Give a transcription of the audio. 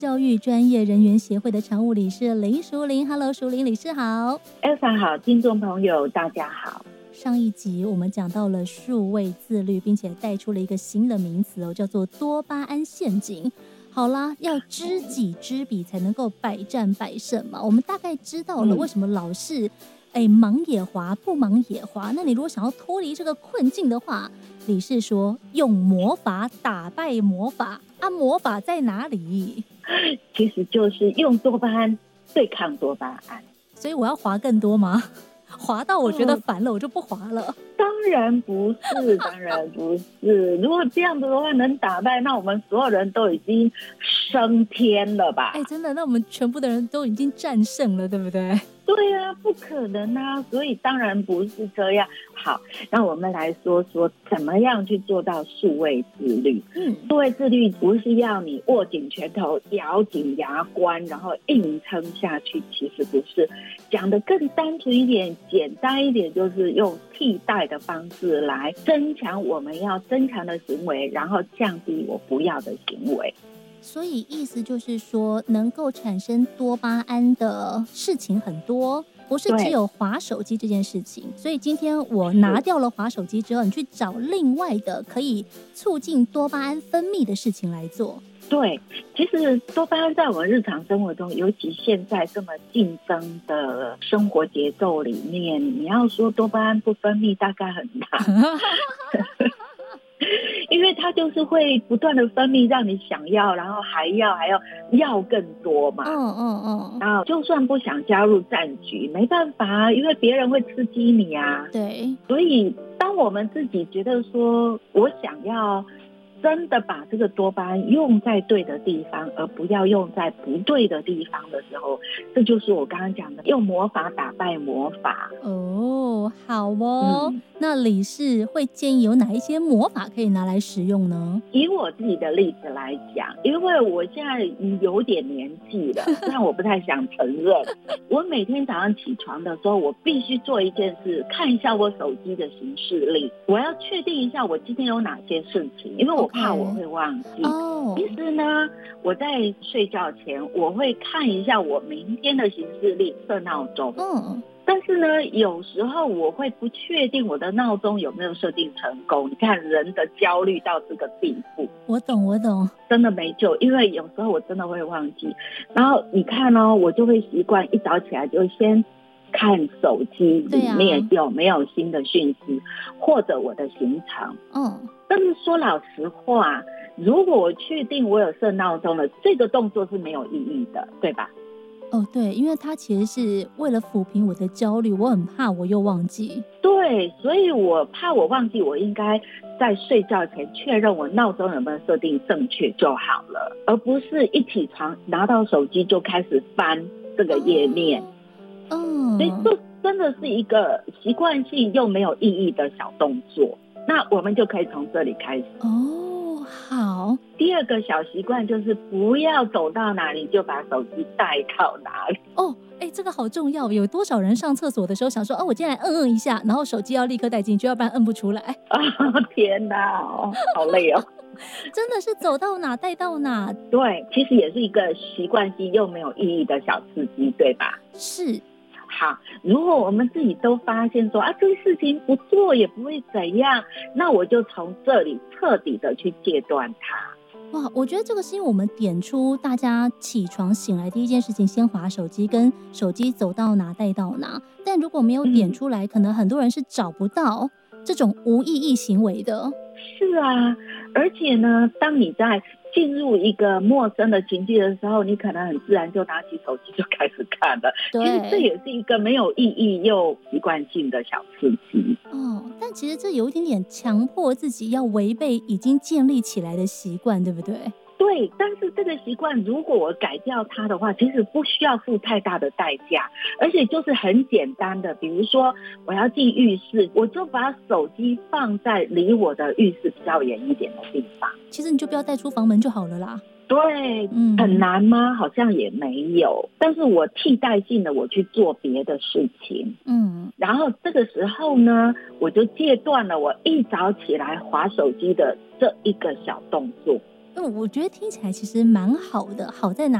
教育专业人员协会的常务理事林淑玲。 Hello， 淑玲理事好。 Elsa 好，听众朋友大家好。 上一集我们讲到了数位自律，并且带出了一个新的名词叫做多巴胺陷阱。好啦，要知己知彼才能够百战百胜嘛。我们大概知道了为什么老是忙也滑，不忙也滑。那你如果想要脱离这个困境的话，理事说用魔法打败魔法啊，魔法在哪里？ 其实就是用多巴胺对抗多巴胺。 所以我要滑更多吗？滑到我觉得烦了，我就不滑了。 当然不是，当然不是。如果这样子的话能打败，那我们所有人都已经升天了吧？ 真的，那我们全部的人都已经战胜了，对不对？ 对啊，不可能啊，所以当然不是这样。好，那我们来说说怎么样去做到数位自律。数位自律不是要你握紧拳头、咬紧牙关，然后硬撑下去，其实不是。讲得更单纯一点、简单一点，就是用替代的方式来增强我们要增强的行为，然后降低我不要的行为。 所以意思就是说，能够产生多巴胺的事情很多，不是只有滑手机这件事情。所以今天我拿掉了滑手机之后，你去找另外的可以促进多巴胺分泌的事情来做。 对，其实多巴胺在我们日常生活中，尤其现在这么竞争的生活节奏里面，你要说多巴胺不分泌，大概很难。因为它就是会不断的分泌，让你想要，然后还要更多嘛。然后就算不想加入战局，没办法，因为别人会刺激你啊。 对， 所以当我们自己觉得说我想要真的把这个多巴胺用在对的地方，而不要用在不对的地方的时候，这就是我刚刚讲的用魔法打败魔法。 好哦。那理事会建议有哪一些魔法可以拿来使用呢？ 以我自己的例子来讲，因为我现在有点年纪了，虽然我不太想承认。我每天早上起床的时候，我必须做一件事，看一下我手机的行事历，我要确定一下我今天有哪些事情，因为我怕我会忘记。其实呢，我在睡觉前我会看一下我明天的行事历，设闹钟。但是呢，有时候我会不确定我的闹钟有没有设定成功。你看人的焦虑到这个地步。 我懂， 真的没救，因为有时候我真的会忘记。然后你看哦，我就会习惯一早起来就先看手机里面有没有新的讯息，或者我的行程。但是说老实话，如果我确定我有设闹钟了，这个动作是没有意义的，对吧？ 对，因为它其实是为了抚平我的焦虑，我很怕我又忘记。 对，所以我怕我忘记，我应该在睡觉前确认我闹钟有没有设定正确就好了，而不是一起床拿到手机就开始翻这个页面。所以这真的是一个习惯性又没有意义的小动作。那我们就可以从这里开始。 好。 第二个小习惯就是不要走到哪里就把手机带到哪里。 这个好重要。有多少人上厕所的时候想说我进来摁一下，然后手机要立刻带进去，要不然摁不出来。 天哪，好累哦。 真的是走到哪带到哪。 对，其实也是一个习惯性又没有意义的小刺激，对吧？ 是。 好，如果我们自己都发现说这个事情不做也不会怎样，那我就从这里彻底的去戒断它。 我觉得这个是因为我们点出大家起床醒来第一件事情先滑手机，跟手机走到哪带到哪，但如果没有点出来，可能很多人是找不到这种无意义行为的。 是啊，而且呢，当你在进入一个陌生的情境的时候，你可能很自然就拿起手机就开始看了。其实这也是一个没有意义又习惯性的小刺激。 但其实这有一点点强迫自己要违背已经建立起来的习惯，对不对？ 对，但是这个习惯如果我改掉它的话，其实不需要付太大的代价，而且就是很简单的，比如说我要进浴室，我就把手机放在离我的浴室比较远一点的地方。 其实你就不要带出房门就好了啦。 对，很难吗？好像也没有，但是我替代性的我去做别的事情。然后这个时候呢，我就戒断了我一早起来滑手机的这一个小动作。 我觉得听起来其实蛮好的，好在哪